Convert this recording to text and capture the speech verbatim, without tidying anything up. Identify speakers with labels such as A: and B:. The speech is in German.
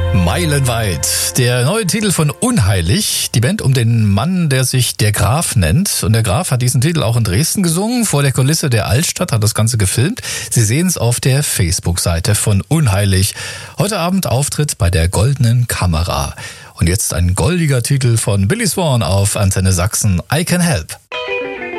A: Meilenweit. Der neue Titel von Unheilig. Die Band um den Mann, der sich der Graf nennt. Und der Graf hat diesen Titel auch in Dresden gesungen. Vor der Kulisse der Altstadt hat das Ganze gefilmt. Sie sehen es auf der Facebook-Seite von Unheilig. Heute Abend Auftritt bei der Goldenen Kamera. Und jetzt ein goldiger Titel von Billy Swan auf Antenne Sachsen. I Can Help.